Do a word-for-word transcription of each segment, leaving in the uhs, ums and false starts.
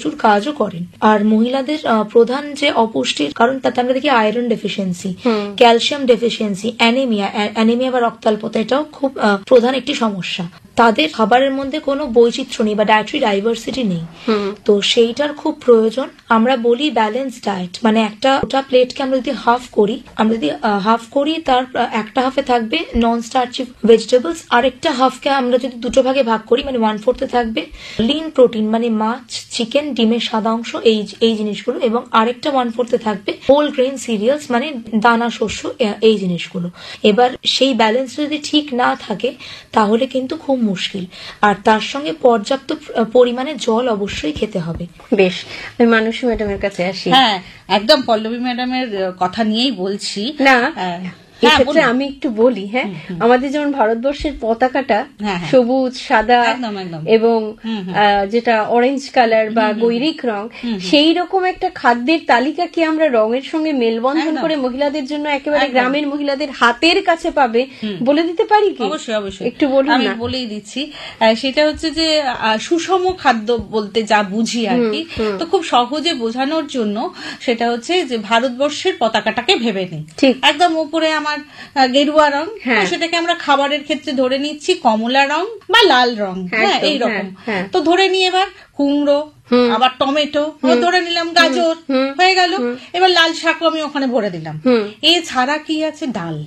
প্রচুর কাজও করেন। আর মহিলাদের প্রধান যে অপুষ্টির কারণ তাতে আমরা দেখি iron deficiency, calcium deficiency, anaemia anaemia বা রক্তাল্পতা, এটাও খুব প্রধান একটি সমস্যা। তাদের খাবারের মধ্যে কোনো বৈচিত্র্য নেই বা ডায়েটারি ডাইভার্সিটি নেই, তো সেইটার খুব প্রয়োজন। আমরা বলি ব্যালেন্স ডায়েট, মানে একটা ওটা প্লেটকে আমরা যদি হাফ করি আমরা যদি হাফ করি তার একটা হাফে থাকবে নন স্টার্চি ভেজিটেবলস, আরেকটা হাফকে আমরা যদি দুটো ভাগে ভাগ করি মানে ওয়ান ফোর্থে থাকবে লিন প্রোটিন মানে মাছ, চিকেন, ডিমের সাদা অংশ, এই এই জিনিসগুলো, এবং আরেকটা ওয়ান ফোর্থে থাকবে হোল গ্রেন সিরিয়ালস মানে দানা শস্য, এই জিনিসগুলো। এবার সেই ব্যালেন্স যদি ঠিক না থাকে তাহলে কিন্তু খুব মুশকিল। আর তার সঙ্গে পর্যাপ্ত পরিমাণে জল অবশ্যই খেতে হবে। বেশ, আমি মানসী ম্যাডামের কাছে আসি। হ্যাঁ, একদম পল্লবী ম্যাডামের কথা নিয়েই বলছি। না, এক্ষেত্রে আমি একটু বলি, হ্যাঁ, আমাদের যেমন ভারতবর্ষের পতাকাটা সবুজ, সাদা এবং যেটা অরেঞ্জ কালার বা গৈরিক রং, সেই রকম একটা খাদ্যের তালিকা কি আমরা রঙের সঙ্গে মেলবন্ধন করে মহিলাদের জন্য একেবারে গ্রামের মহিলাদের হাতের কাছে পাবে বলে দিতে পারি কি? অবশ্যই অবশ্যই, একটু বলুন। আমি বলেই দিচ্ছি। সেটা হচ্ছে যে সুষম খাদ্য বলতে যা বুঝি আর কি, তো খুব সহজে বোঝানোর জন্য সেটা হচ্ছে যে ভারতবর্ষের পতাকাটাকে ভেবে নিই। একদম উপরে আমার গেরুয়া রং, সেটাকে আমরা খাবারের ক্ষেত্রে ধরে নিচ্ছি কমলা রং বা লাল রং, হ্যাঁ এইরকম। তো ধরে নিয়ে এবার কুমড়ো, আবার টমেটো ধরে নিলাম, গাজর হয়ে গেল। এবার লাল শাক আমি ওখানে ভরে দিলাম। এছাড়া কি আছে, ডাল,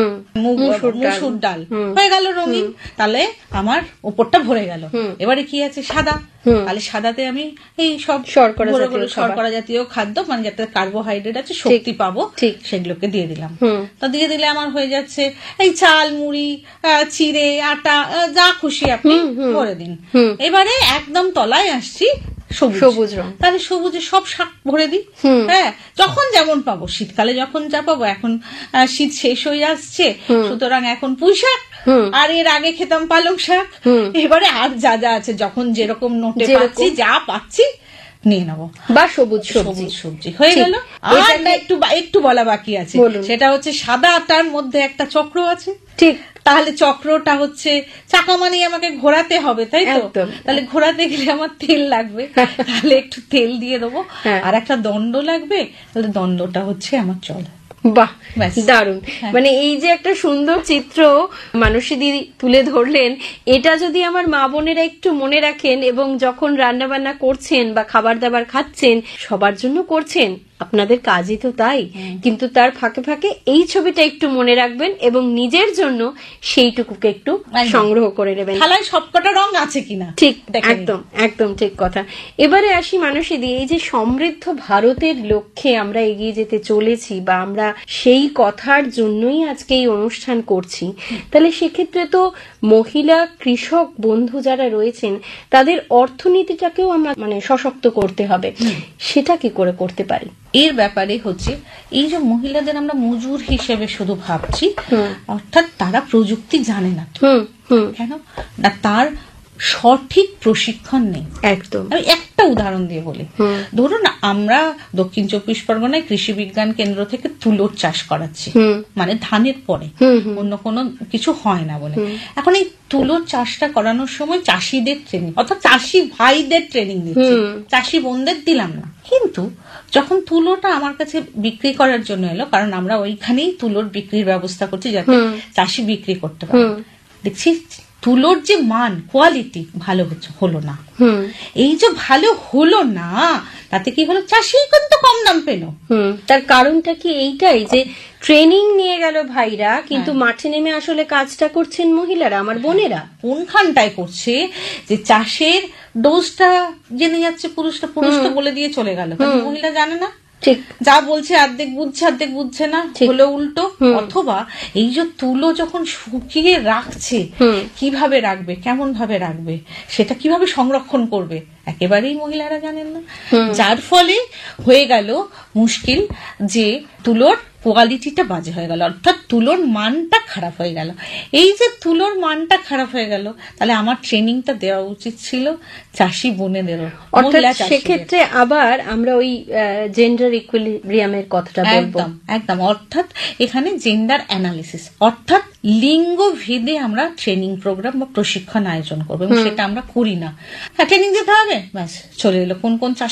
মুসুর ডাল হয়ে গেল রঙিন, তাহলে আমার উপরটা ভরে গেল। এবারে কি আছে, সাদা, তাহলে সাদাতে আমি এই সব শর্করা জাতীয় খাদ্য মানে যাতে কার্বোহাইড্রেট আছে, শক্তি পাবো, সেগুলোকে দিয়ে দিলাম। তো দিয়ে দিলে আমার হয়ে যাচ্ছে এই চাল, মুড়ি, চিড়ে, আটা, যা খুশি আপনি ভরে দিন। এবারে একদম তলায় আসছি সবুজ রং, তাহলে সবুজে সব শাক ভরে দিই। হ্যাঁ, যখন যেমন পাবো, শীতকালে যখন যা পাবো, এখন শীত শেষ হয়ে আসছে, সুতরাং এখন পুঁই শাক, আর এর আগে খেতাম পালং শাক। এবারে আর যা যা আছে যখন যেরকম নোটে পাচ্ছি, যা পাচ্ছি নিয়ে নেবো, বা সবুজ সবুজ সবজি হয়ে গেল। আর একটু একটু বলা বাকি আছে, সেটা হচ্ছে সাদা আটার মধ্যে একটা চক্র আছে। ঠিক, তাহলে চক্রটা হচ্ছে চাকা মানে আমাকে ঘোরাতে হবে, তাই তো? তাহলে ঘোরাতে গেলে আমার তেল লাগবে, তাহলে একটু তেল দিয়ে দেবো। আর একটা দণ্ড লাগবে, তাহলে দণ্ডটা হচ্ছে আমার চল। বাহ, দারুণ। মানে এই যে একটা সুন্দর চিত্র মানসী দিদি তুলে ধরলেন, এটা যদি আমার মা বোনেরা একটু মনে রাখেন এবং যখন রান্না বান্না করছেন বা খাবার দাবার খাচ্ছেন, সবার জন্য করছেন, আপনাদের কাজই তো তাই, কিন্তু তার ফাঁকে ফাঁকে এই ছবিটা একটু মনে রাখবেন এবং নিজের জন্য সেইটুকুকে একটু সংগ্রহ করে নেবেন। খেলায় সবকটা রং আছে কিনা, ঠিক, একদম একদম ঠিক কথা। এবারে আসি মানসী দি, এই যে সমৃদ্ধ ভারতের লক্ষ্যে আমরা এগিয়ে যেতে চলেছি বা আমরা সেই কথার জন্যই আজকে এই অনুষ্ঠান করছি, তাহলে সেক্ষেত্রে তো মহিলা কৃষক বন্ধু যারা রয়েছেন তাদের অর্থনীতিটাকেও আমরা মানে সশক্ত করতে হবে, সেটা কি করে করতে পারি? এর ব্যাপারে হচ্ছে এই যে মহিলাদের আমরা মজুর হিসেবে শুধু ভাবছি, অর্থাৎ তারা প্রযুক্তি জানে না। কেন না, তার সঠিক প্রশিক্ষণ নেই। একদম, আমি একটা উদাহরণ দিয়ে বলি। ধরুন আমরা দক্ষিণ চব্বিশ পরগনায় কৃষি বিজ্ঞান কেন্দ্র থেকে তুলোর চাষ করাচ্ছি, মানে ধানের পরে অন্য কোনো কিছু হয় না বলে। এখন এই তুলোর চাষটা করানোর সময় চাষিদের ট্রেনিং, অর্থাৎ চাষি ভাইদের ট্রেনিং দিচ্ছি, চাষি বোনদের দিলাম না। কিন্তু যখন তুলোটা আমার কাছে বিক্রি করার জন্য এলো, কারণ আমরা ওইখানেই তুলোর বিক্রির ব্যবস্থা করছি যাতে চাষি বিক্রি করতে পারে, দেখছি তুলোর যে মান, কোয়ালিটি ভালো হলো না। এই যে ভালো হলো না, তাতে কি হলো, চাষি কিন্তু কম দাম পেল। তার কারণটা কি এইটাই যে ট্রেনিং নিয়ে গেল ভাইরা, কিন্তু মাঠে নেমে আসলে কাজটা করছেন মহিলারা, আমার বোনেরা কোনখানটায় করছে যে চাষের ডোজটা জেনে যাচ্ছে পুরুষটা, পুরুষটা বলে দিয়ে চলে গেল, মহিলা জানে না। ঠিক, যা বলছে অর্ধেক বুঝছে অর্ধেক বুঝছে না, হলো উল্টো। অথবা এই যে তুলো যখন শুকিয়ে রাখছে, কিভাবে রাখবে, কেমন ভাবে রাখবে, সেটা কিভাবে সংরক্ষণ করবে, একেবারেই মহিলারা জানেন না। যার ফলে হয়ে গেল মুশকিল যে তুলোর কোয়ালিটিটা বাজে হয়ে গেল, অর্থাৎ তুলোর মানটা খারাপ হয়ে গেল। এই যে তুলোর মানটা খারাপ হয়ে গেল, তাহলে আমার ট্রেনিংটা দেওয়া উচিত ছিল চাষি বোনেদেরও। অর্থাৎ সেক্ষেত্রে আবার আমরা ওই জেন্ডার ইকুইলিব্রিয়ামের কথাটা বলবো। একদম একদম, অর্থাৎ এখানে জেন্ডার অ্যানালিসিস, অর্থাৎ লিঙ্গ ভেদে আমরা ট্রেনিং প্রোগ্রাম বা প্রশিক্ষণ আয়োজন করবো, এবং সেটা আমরা করি না। হ্যাঁ, ট্রেনিং দিতে হবে, ব্যাস চলে এলো। কোন কোন চাষি